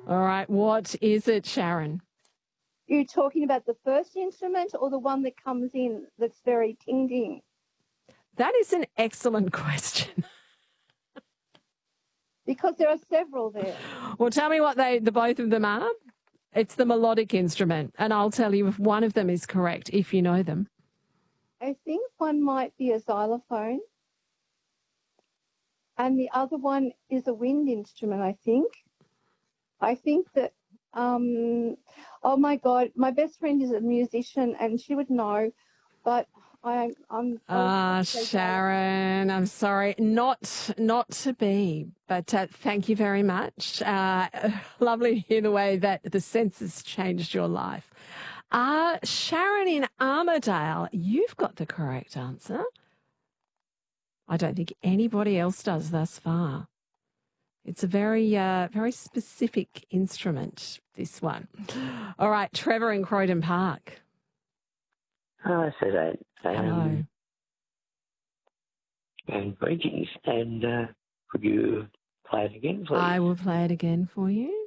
All right, what is it, Sharon? You're talking about the first instrument or the one that comes in that's very ting-ding? That is an excellent question. Because there are several there. Well, tell me what the both of them are. It's the melodic instrument, and I'll tell you if one of them is correct, if you know them. I think one might be a xylophone, and the other one is a wind instrument, I think. I think that, oh my God, my best friend is a musician and she would know, but Sharon, I'm sorry, not to be, but thank you very much. Lovely to hear the way that the census changed your life. Sharon in Armidale, you've got the correct answer. I don't think anybody else does thus far. It's a very, very specific instrument, this one. All right, Trevor in Croydon Park. Hello, Suzanne. Hello. And greetings. And could you play it again, please? I will play it again for you.